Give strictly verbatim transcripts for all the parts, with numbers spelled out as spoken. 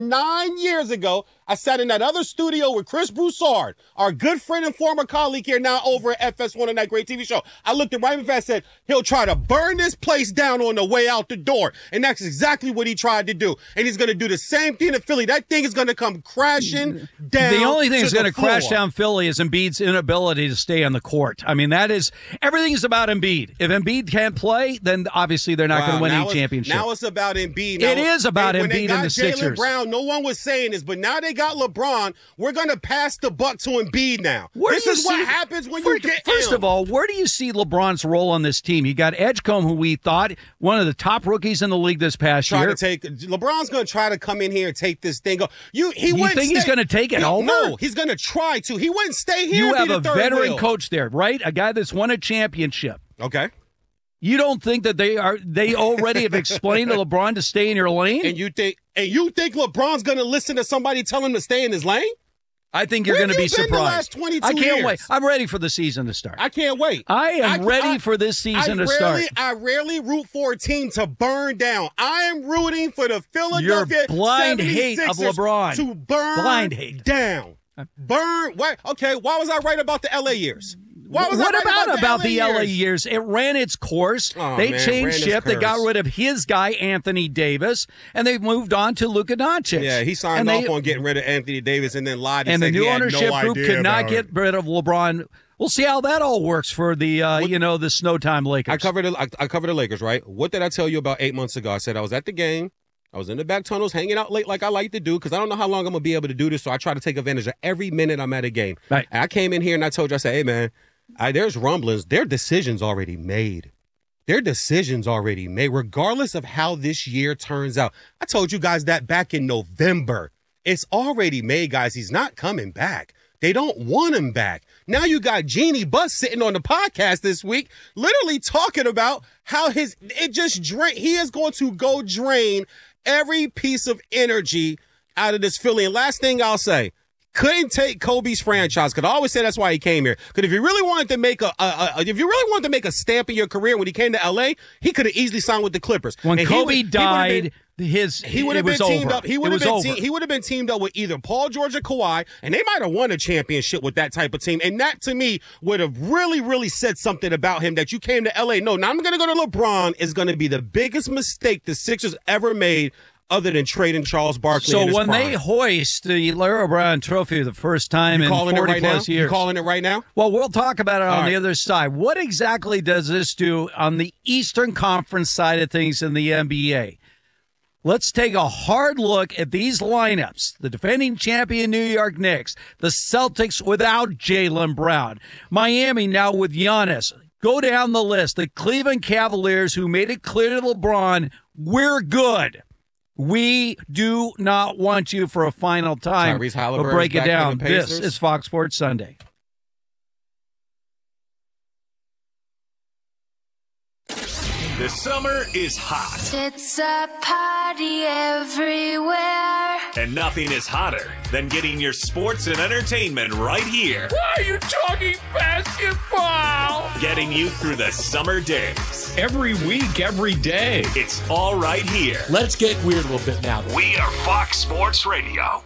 Nine years ago, I sat in that other studio with Chris Broussard, our good friend and former colleague here now over at F S one on that great T V show. I looked at Raymond and said, he'll try to burn this place down on the way out the door. And that's exactly what he tried to do. And he's going to do the same thing in Philly. That thing is going to come crashing down. The only thing that's going to crash floor. down Philly is Embiid's inability to stay on the court. I mean, that is, everything is about Embiid. If Embiid can't play, then obviously they're not Wow, going to win any it's, championship. Now it's about Embiid. Now, it is about when Embiid they got and the Jaylen Sixers. Brown, no one was saying this, but now they got LeBron. We're going to pass the buck to Embiid now. Where this do you is what see, happens when first, you get First him. of all, where do you see LeBron's role on this team? You got Edgecombe, who we thought one of the top rookies in the league this past try year. To take LeBron's going to try to come in here and take this thing. You he you wouldn't think stay, he's going to take it he, over? No, he's going to try to. He wouldn't stay here. You and have be a the third veteran wheel. coach there, right? A guy that's won a championship. Okay. You don't think that they are? They already have explained to LeBron to stay in your lane, and you think and you think LeBron's going to listen to somebody tell him to stay in his lane? I think you're Where going to be have you been the surprised. last twenty-two I can't years? wait. I'm ready for the season to start. I can't wait. I am I, ready I, for this season I to rarely, start. I rarely root for a team to burn down. I am rooting for the Philadelphia Your blind hate of seventy-sixers LeBron. to burn Blind hate. down. Burn. Why? Okay. Why was I right about the L A years? Why was what I right about, about, about the, the L A L A years? years? It ran its course. Oh, they man, changed ran ship. its They got course. rid of his guy, Anthony Davis, and they've moved on to Luka Doncic. Yeah, he signed and off they, on getting rid of Anthony Davis and then lied and, and said the new he had ownership no group idea could not about get it. rid of LeBron. We'll see how that all works for the uh, What, you know the Snowtime Lakers. I covered I, I covered the Lakers, right? What did I tell you about eight months ago? I said I was at the game. I was in the back tunnels hanging out late like I like to do because I don't know how long I'm going to be able to do this, so I try to take advantage of every minute I'm at a game. Right. And I came in here and I told you, I said, hey, man, I, there's rumblings. Their decisions already made. Their decisions already made, regardless of how this year turns out. I told you guys that back in November. It's already made, guys. He's not coming back. They don't want him back. Now you got Jeannie Buss sitting on the podcast this week, literally talking about how his it just drain. He is going to go drain every piece of energy out of this Philly. And last thing I'll say, couldn't take Kobe's franchise because I always say that's why he came here. Because if you really wanted to make a, a, a if you really wanted to make a stamp in your career when he came to L A, he could have easily signed with the Clippers. When and Kobe he would, died, he his he would have been teamed over. up. He would have been te- he would have been teamed up with either Paul George or Kawhi, and they might have won a championship with that type of team. And that to me would have really, really said something about him that you came to L A. No, now I'm going to go to LeBron is going to be the biggest mistake the Sixers ever made, other than trading Charles Barkley. So in his when prime. they hoist the Larry O'Brien Trophy the first time you in calling forty it right plus now? years, You calling it right now? well, we'll talk about it on All the right. other side. What exactly does this do on the Eastern Conference side of things in the N B A? Let's take a hard look at these lineups. The defending champion New York Knicks, the Celtics without Jaylen Brown, Miami now with Giannis. Go down the list. The Cleveland Cavaliers, who made it clear to LeBron, we're good. We do not want you for a final time. Tyrese We'll Halliburton's break it back for down. the This Pacers. is Fox Sports Sunday. The summer is hot. It's a party everywhere. And nothing is hotter than getting your sports and entertainment right here. Why are you talking basketball? Getting you through the summer days. Every week, every day. It's all right here. Let's get weird a little bit now. We are Fox Sports Radio.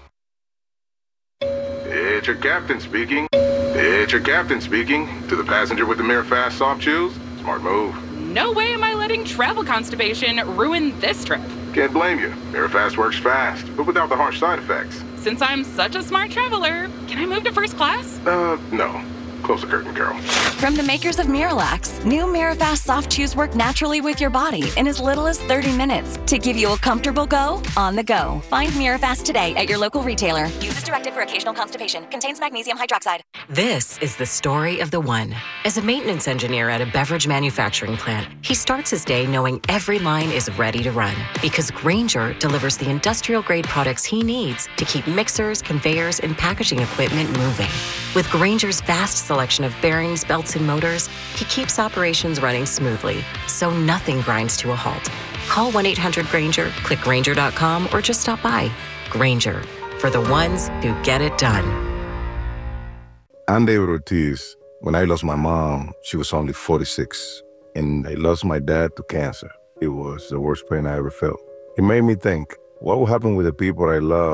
It's your captain speaking. It's your captain speaking. To the passenger with the Mirror Fast soft chews, smart move. No way am I letting travel constipation ruin this trip. Can't blame you. Mirror Fast works fast, but without the harsh side effects. Since I'm such a smart traveler, can I move to first class? Uh, no. Close the curtain, Carol. From the makers of Miralax, new Mirafast soft chews work naturally with your body in as little as thirty minutes to give you a comfortable go on the go. Find Mirafast today at your local retailer. Use as directed for occasional constipation. Contains magnesium hydroxide. This is the story of the one. As a maintenance engineer at a beverage manufacturing plant, he starts his day knowing every line is ready to run because Grainger delivers the industrial-grade products he needs to keep mixers, conveyors, and packaging equipment moving. With Grainger's vast selection of bearings, belts, and motors, he keeps operations running smoothly, so nothing grinds to a halt. Call one eight hundred Grainger, click Grainger dot com, or just stop by. Grainger, for the ones who get it done. I'm David Ortiz. When I lost my mom, she was only forty-six, and I lost my dad to cancer. It was the worst pain I ever felt. It made me think, What will happen with the people I love?